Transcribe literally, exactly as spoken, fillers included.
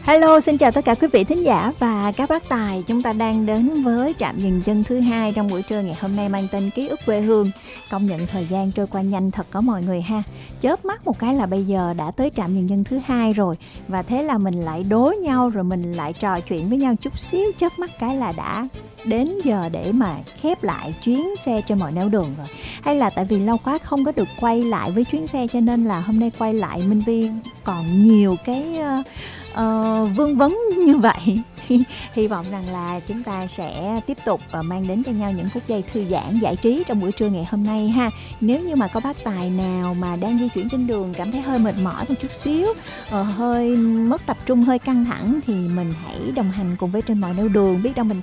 Hello, xin chào tất cả quý vị thính giả và các bác tài. Chúng ta đang đến với trạm dừng chân thứ hai trong buổi trưa ngày hôm nay mang tên Ký ức quê hương. Công nhận thời gian trôi qua nhanh thật có mọi người ha. Chớp mắt một cái là bây giờ đã tới trạm dừng chân thứ hai rồi. Và thế là mình lại đố nhau rồi mình lại trò chuyện với nhau chút xíu. Chớp mắt cái là đã đến giờ để mà khép lại chuyến xe trên mọi nẻo đường rồi. Hay là tại vì lâu quá không có được quay lại với chuyến xe cho nên là hôm nay quay lại Minh Vi còn nhiều cái uh, uh, vương vấn như vậy. Hy vọng rằng là chúng ta sẽ tiếp tục uh, mang đến cho nhau những phút giây thư giãn giải trí trong buổi trưa ngày hôm nay ha. Nếu như mà có bác tài nào mà đang di chuyển trên đường cảm thấy hơi mệt mỏi một chút xíu, uh, hơi mất tập trung, hơi căng thẳng thì mình hãy đồng hành cùng với Trên Mọi Nẻo Đường. Biết đâu mình